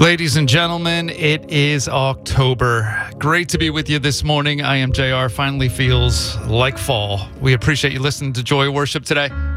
Ladies and gentlemen, it is October. Great to be with you this morning. I am JR. Finally feels like fall. We appreciate you listening to Joy Worship today.